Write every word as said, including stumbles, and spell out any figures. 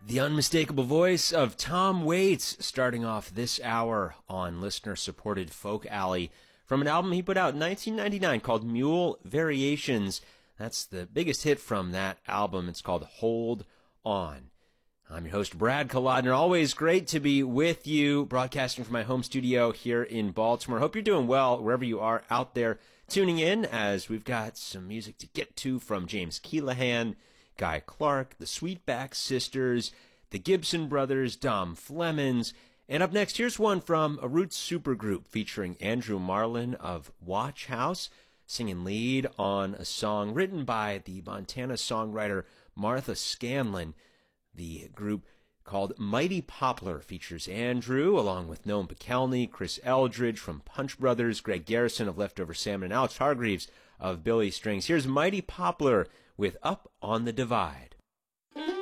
The unmistakable voice of Tom Waits starting off this hour on listener-supported Folk Alley from an album he put out in nineteen ninety-nine called Mule Variations. That's the biggest hit from that album. It's called Hold On. I'm your host, Brad Kolodner. Always great to be with you, broadcasting from my home studio here in Baltimore. Hope you're doing well wherever you are out there tuning in, as we've got some music to get to from James Keelaghan, Guy Clark, the Sweetback Sisters, the Gibson Brothers, Dom Flemons, and up next, here's one from a roots supergroup featuring Andrew Marlin of Watch House, singing lead on a song written by the Montana songwriter Martha Scanlon. The group called Mighty Poplar features Andrew, along with Noam Pikelny, Chris Eldridge from Punch Brothers, Greg Garrison of Leftover Salmon, and Alex Hargreaves of Billy Strings. Here's Mighty Poplar with Up on the Divide.